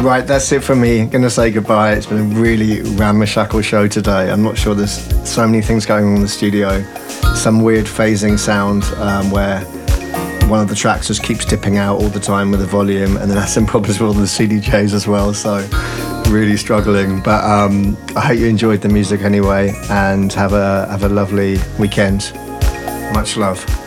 Right, that's it for me. I'm gonna say goodbye. It's been a really ramshackle show today. I'm not sure, there's so many things going on in the studio. Some weird phasing sound where one of the tracks just keeps dipping out all the time with the volume, and then that's some problems with all the CDJs as well, so really struggling. But I hope you enjoyed the music anyway, and have a lovely weekend. Much love.